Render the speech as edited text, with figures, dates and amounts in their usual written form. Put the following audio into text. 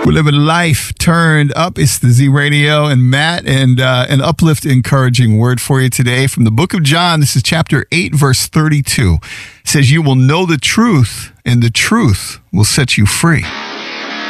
We're living life turned up. It's the Z Radio and Matt, and an uplift, encouraging word for you today from the book of John. This is chapter 8, verse 32. It says, "You will know the truth, and the truth will set you free."